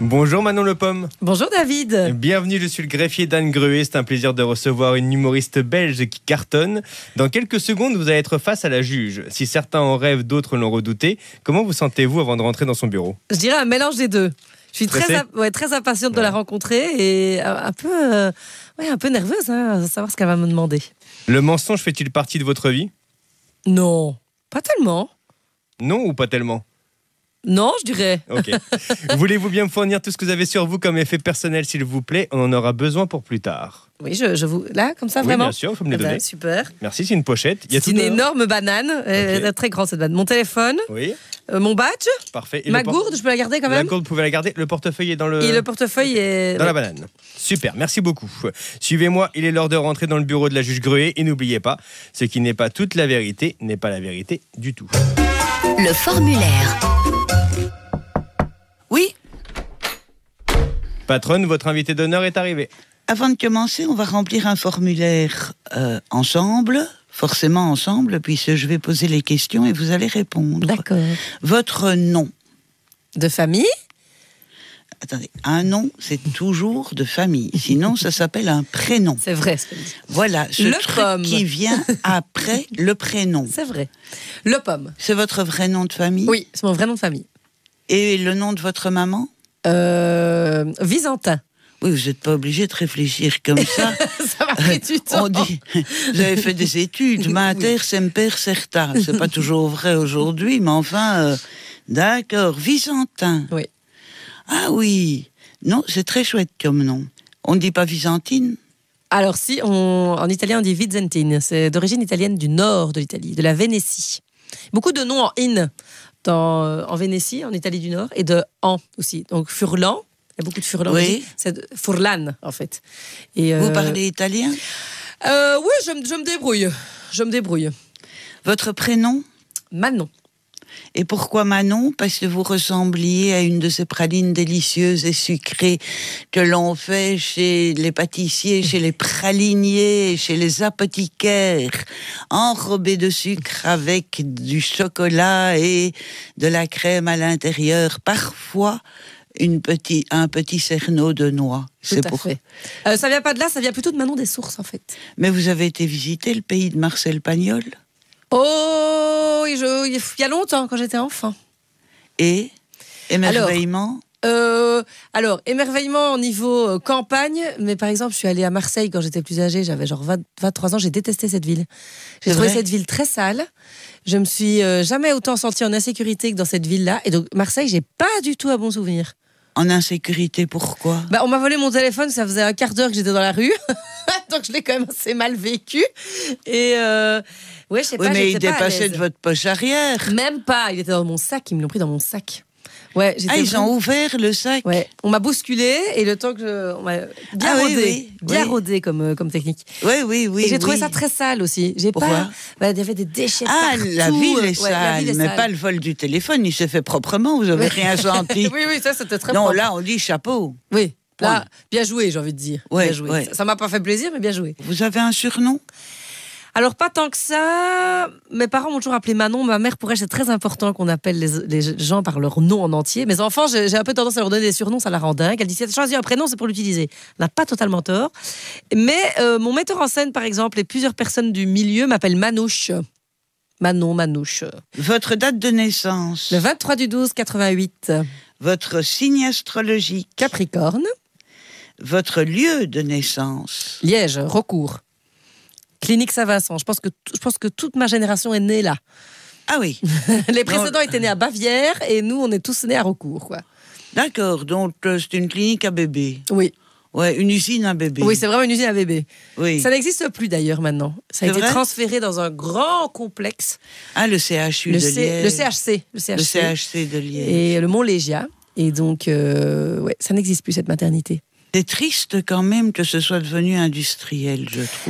Bonjour Manon Le Pomme. Bonjour David. Bienvenue, je suis le greffier d'Anne Gruet. C'est un plaisir de recevoir une humoriste belge qui cartonne. Dans quelques secondes, vous allez être face à la juge. Si certains en rêvent, d'autres l'ont redouté. Comment vous sentez-vous avant de rentrer dans son bureau ? Je dirais un mélange des deux. Je suis très impatiente de la rencontrer et un peu nerveuse à savoir ce qu'elle va me demander. Le mensonge fait-il partie de votre vie ? Non, pas tellement. Non ou pas tellement ? Non, je dirais. Ok. Voulez-vous bien me fournir tout ce que vous avez sur vous comme effet personnel, s'il vous plaît ? On en aura besoin pour plus tard. Oui, je vous... Là, comme ça, vraiment ? Oui, bien sûr, il faut me les donner. Super. Merci, c'est une pochette. C'est une énorme banane. Elle est très grande, cette banane. Mon téléphone. Oui. Mon badge. Parfait. Et ma gourde, je peux la garder quand même ? La gourde, vous pouvez la garder. Le portefeuille est dans le... Et le portefeuille est... Dans la banane. Super, merci beaucoup. Suivez-moi, il est l'heure de rentrer dans le bureau de la juge Gruet. Et n'oubliez pas, ce qui n'est pas toute la vérité n'est pas la vérité du tout. Le formulaire. Oui, Patronne, votre invité d'honneur est arrivé. avant de commencer, on va remplir un formulaire ensemble, forcément ensemble, puisque je vais poser les questions et vous allez répondre. D'accord. Votre nom. De famille ? Attendez, un nom, c'est toujours de famille. Sinon, ça s'appelle un prénom. C'est vrai ce que je dis. Voilà, ce Le truc Pomme. qui vient après le prénom. C'est vrai. Le Pomme. C'est votre vrai nom de famille ? Oui, c'est mon vrai nom de famille. Et le nom de votre maman ? Visantin. Oui, vous n'êtes pas obligé de réfléchir comme ça. Ça m'a pris du temps. On dit, vous avez fait des études, mater, semper, certa. C'est pas toujours vrai aujourd'hui, mais enfin, d'accord. Visantin. Oui. Ah oui. Non, c'est très chouette comme nom. On ne dit pas Visantine ? Alors si, en italien on dit Vizentine. C'est d'origine italienne du nord de l'Italie, de la Vénétie. Beaucoup de noms en in en Vénétie, en Italie du Nord, et de en aussi. Donc Furlan, il y a beaucoup de Furlan. Oui. C'est Furlan en fait. Et, Vous parlez italien ? oui, je me débrouille. Je me débrouille. Votre prénom ? Manon. Et pourquoi Manon ? Parce que vous ressembliez à une de ces pralines délicieuses et sucrées que l'on fait chez les pâtissiers, chez les praliniers, chez les apothicaires, enrobées de sucre avec du chocolat et de la crème à l'intérieur. Parfois, un petit cerneau de noix. Tout à fait. Ça vient pas de là, ça vient plutôt de Manon des Sources en fait. Mais vous avez été visiter le pays de Marcel Pagnol ? Oh, il y a longtemps, quand j'étais enfant. Et émerveillement ? Alors, émerveillement au niveau campagne, mais par exemple, je suis allée à Marseille quand j'étais plus âgée, j'avais genre 23 ans, j'ai détesté cette ville. J'ai trouvé cette ville très sale. Je me suis jamais autant sentie en insécurité que dans cette ville-là. Et donc, Marseille, j'ai pas du tout un bon souvenir. En insécurité, pourquoi ? On m'a volé mon téléphone, ça faisait un quart d'heure que j'étais dans la rue. Donc, je l'ai quand même assez mal vécu. Et ouais, je sais pas. Mais il dépassait de votre poche arrière. Même pas, il était dans mon sac, ils me l'ont pris dans mon sac. Ouais, ils ont ouvert le sac. Ouais, on m'a bousculé et le temps que on m'a bien rodé comme technique. Oui. Et j'ai trouvé ça très sale aussi. Pourquoi ? Il y avait des déchets partout. La ville est sale, mais pas le vol du téléphone. Il s'est fait proprement. Vous avez rien senti. Oui, ça c'était très. Non, propre. là on dit chapeau. Oui. Là, bien joué, j'ai envie de dire. Ouais, bien joué. ouais. Ça m'a pas fait plaisir, mais bien joué. Vous avez un surnom ? Alors, pas tant que ça. Mes parents m'ont toujours appelé Manon. Ma mère, pour elle, c'est très important qu'on appelle les gens par leur nom en entier. Mes enfants, j'ai un peu tendance à leur donner des surnoms, ça la rend dingue. Elle dit, si tu choisis un prénom, c'est pour l'utiliser. Elle n'a pas totalement tort. Mais mon metteur en scène, par exemple, et plusieurs personnes du milieu m'appellent Manouche. Manon, Manouche. Votre date de naissance ? Le 23/12/88. Votre signe astrologique ? Capricorne. Votre lieu de naissance ? Liège, Recours. Clinique Saint-Vincent. Je pense que toute ma génération est née là. Ah oui. Les précédents étaient nés à Bavière et nous, on est tous nés à Recours, quoi. D'accord, donc c'est une clinique à bébé. Oui. Ouais, une usine à bébé. Oui, c'est vraiment une usine à bébé. Oui. Ça n'existe plus d'ailleurs maintenant. Ça a été transféré dans un grand complexe. Ah, le CHU de Liège. Le CHC. Le CHC de Liège. Et le Mont-Légia. Et donc, ça n'existe plus, cette maternité. C'est triste quand même que ce soit devenu industriel, je trouve.